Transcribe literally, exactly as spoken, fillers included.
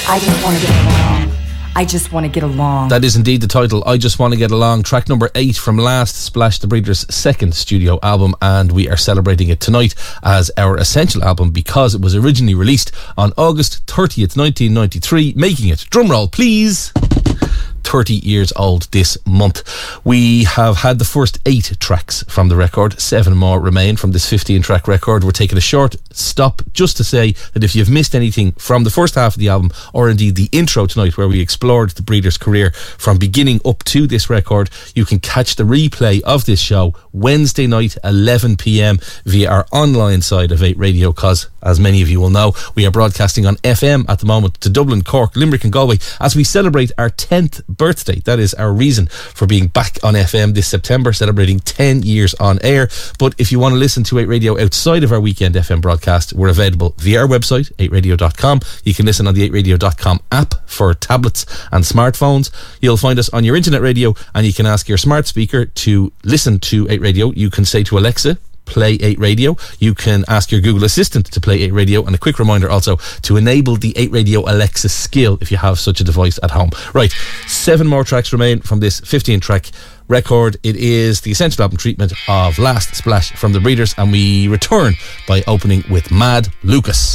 I just want to get along. I just want to get along. That is indeed the title, I Just Want to Get Along. Track number eight from last Splash the Breeders' second studio album, and we are celebrating it tonight as our essential album because it was originally released on August thirtieth, nineteen ninety-three, making it, drumroll please, thirty years old this month. We have had the first eight tracks from the record. Seven more remain from this fifteen track record. We're taking a short stop just to say that if you've missed anything from the first half of the album, or indeed the intro tonight where we explored the Breeders' career from beginning up to this record, you can catch the replay of this show Wednesday night eleven p.m. via our online side of eight Radio, because as many of you will know, we are broadcasting on F M at the moment to Dublin, Cork, Limerick and Galway as we celebrate our tenth birthday. That is our reason for being back on F M this September, celebrating ten years on air. But if you want to listen to eight Radio outside of our weekend F M broadcast, we're available via our website, eight radio dot com. You can listen on the eight radio dot com app for tablets and smartphones. You'll find us on your internet radio, and you can ask your smart speaker to listen to eight Radio. You can say to Alexa, play eight Radio. You can ask your Google Assistant to play eight Radio, and a quick reminder also to enable the eight Radio Alexa skill if you have such a device at home. Right, seven more tracks remain from this fifteen track record. It is the essential album treatment of Last Splash from the Breeders, and we return by opening with Mad Lucas.